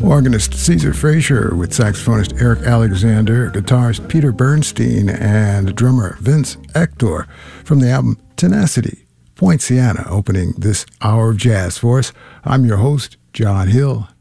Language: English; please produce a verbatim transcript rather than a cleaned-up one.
Organist Caesar Frazier with saxophonist Eric Alexander, guitarist Peter Bernstein, and drummer Vince Ector from the album Tenacity. Poinciana opening this hour of jazz for us. I'm your host, John Hill.